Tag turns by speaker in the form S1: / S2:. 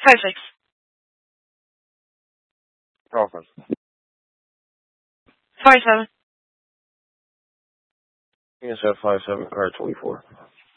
S1: 5-6.
S2: Girlfriend.
S1: 4-7.
S2: You can set 5-7, card 24.